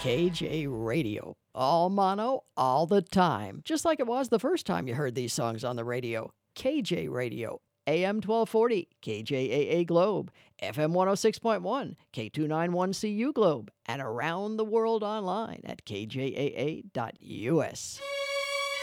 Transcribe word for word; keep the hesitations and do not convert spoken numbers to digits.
K J Radio. All mono, all the time. Just like it was the first time you heard these songs on the radio. K J Radio. A M twelve forty, K J A A Globe, F M one oh six point one, K two ninety-one C U Globe, and around the world online at K J A A dot U S.